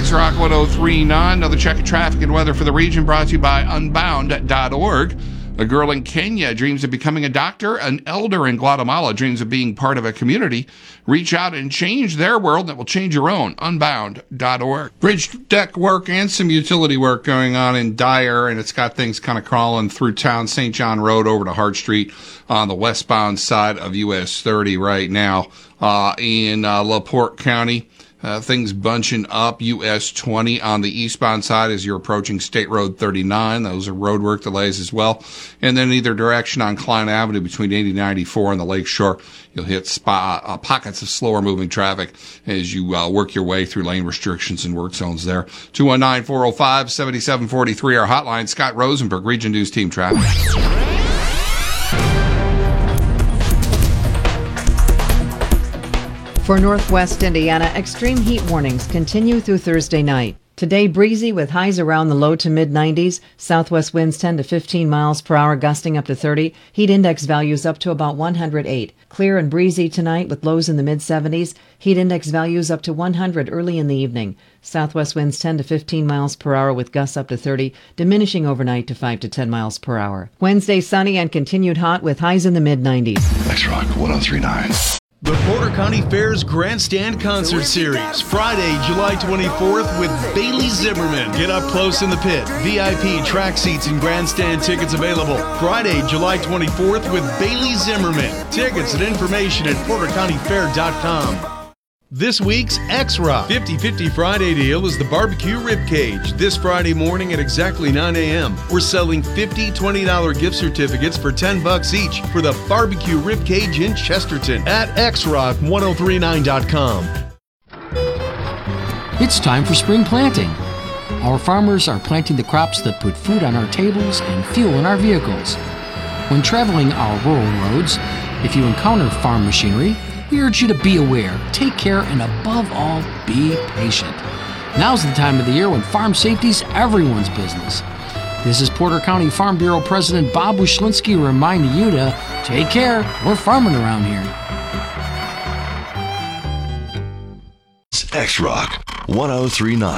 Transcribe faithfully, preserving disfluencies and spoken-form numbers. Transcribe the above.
X-Rock one oh three point nine. Another check of traffic and weather for the region brought to you by unbound dot org. A girl in Kenya dreams of becoming a doctor. An elder in Guatemala dreams of being part of a community. Reach out and change their world that will change your own. unbound dot org. Bridge deck work and some utility work going on in Dyer, and it's got things kind of crawling through town. Saint John Road over to Hart Street on the westbound side of U S thirty right now. Uh, in uh, LaPorte County, Uh, things bunching up. U S twenty on the eastbound side as you're approaching State Road thirty-nine. Those are roadwork delays as well. And then either direction on Klein Avenue between eighty ninety-four and the Lake Shore, you'll hit spot, uh, pockets of slower moving traffic as you uh, work your way through lane restrictions and work zones there. two one nine, four oh five, seven seven four three, our hotline. Scott Rosenberg, Region News Team Traffic. For Northwest Indiana, extreme heat warnings continue through Thursday night. Today, breezy with highs around the low to mid nineties. Southwest winds ten to fifteen miles per hour, gusting up to thirty. Heat index values up to about one hundred eight. Clear and breezy tonight with lows in the mid seventies. Heat index values up to one hundred early in the evening. Southwest winds ten to fifteen miles per hour with gusts up to thirty, diminishing overnight to five to ten miles per hour. Wednesday, sunny and continued hot with highs in the mid nineties. X-Rock one oh three point nine. The Porter County Fair's Grandstand Concert Series, Friday, July twenty-fourth with Bailey Zimmerman. Get up close in the pit. V I P track seats and grandstand tickets available. Friday, July twenty-fourth with Bailey Zimmerman. Tickets and information at porter county fair dot com. This week's X-Rock fifty fifty Friday deal is the barbecue rib cage. This Friday morning at exactly nine a.m. We're selling fifty twenty dollars gift certificates for ten bucks each for the barbecue rib cage in Chesterton at x rock one oh three nine dot com. It's time for spring planting. Our farmers are planting the crops that put food on our tables and fuel in our vehicles. When traveling our rural roads, if you encounter farm machinery, we urge you to be aware, take care, and above all, be patient. Now's the time of the year when farm safety's everyone's business. This is Porter County Farm Bureau President Bob Wyszynski reminding you to take care. We're farming around here. X-Rock one oh three point nine.